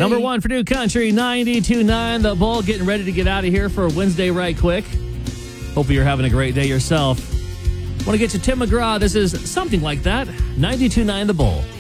Number one for New Country, 92.9 The Bull, getting ready to get out of here for Wednesday right quick. Hope you're having a great day yourself. Want to get you Tim McGraw. This is Something Like That, 92.9 The Bull.